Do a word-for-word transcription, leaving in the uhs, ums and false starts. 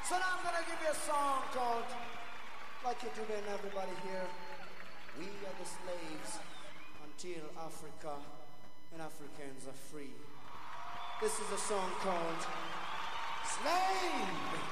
So now I'm gonna give you a song called, like you're doing everybody here, we are the slaves until Africa and Africans are free. This is a song called Slave.